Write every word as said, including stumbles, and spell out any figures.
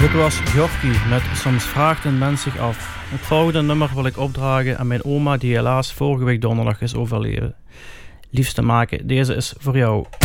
Dit was Gorky met Soms vraagt een mens zich af. Het volgende nummer wil ik opdragen aan mijn oma die helaas vorige week donderdag is overleden. Liefste maken, deze is voor jou.